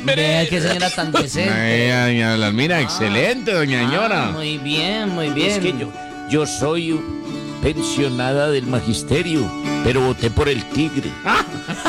Vea qué señora tan decente. Doña Dalmira, excelente, doña señora. Muy bien, muy bien. Es que yo soy pensionada del magisterio, pero voté por el tigre.